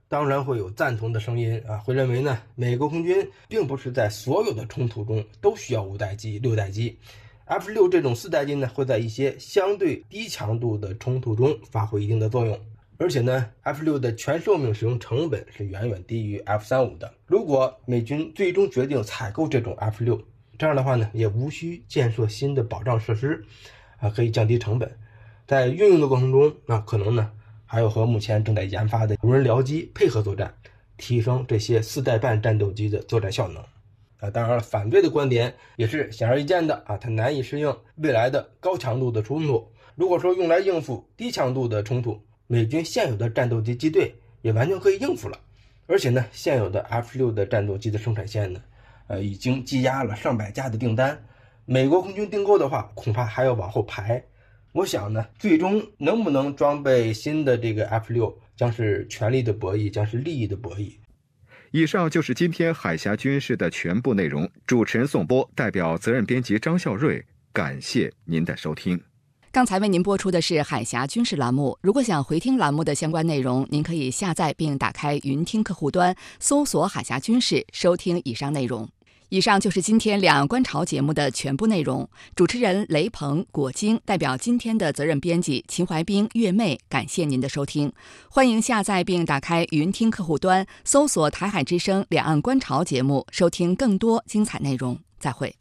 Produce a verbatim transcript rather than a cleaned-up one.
当然会有赞同的声音啊，会认为呢，美国空军并不是在所有的冲突中都需要五代机、六代机。F 六 这种四代机呢，会在一些相对低强度的冲突中发挥一定的作用。而且呢 ，F 六 的全寿命使用成本是远远低于 F 三十五 的。如果美军最终决定采购这种 F 六，这样的话呢，也无需建设新的保障设施，啊，可以降低成本。在运用的过程中，那可能呢，还有和目前正在研发的无人僚机配合作战，提升这些四代半战斗机的作战效能。啊，当然了，反对的观点也是显而易见的啊，它难以适应未来的高强度的冲突。如果说用来应付低强度的冲突，美军现有的战斗机机队也完全可以应付了。而且呢，现有的 F 六 的战斗机的生产线呢，呃，已经积压了上百架的订单。美国空军订购的话，恐怕还要往后排。我想呢，最终能不能装备新的这个 F 六，将是权力的博弈，将是利益的博弈。 以上就是今天海峡军事的全部内容。主持人宋波代表责任编辑张孝瑞，感谢您的收听。 刚才为您播出的是海峡军事栏目。如果想回听栏目的相关内容，您可以下载并打开云听客户端，搜索海峡军事，收听以上内容。以上就是今天两岸观潮节目的全部内容。主持人雷鹏、果晶代表今天的责任编辑秦怀兵、月妹，感谢您的收听。欢迎下载并打开云听客户端，搜索台海之声两岸观潮节目，收听更多精彩内容。再会。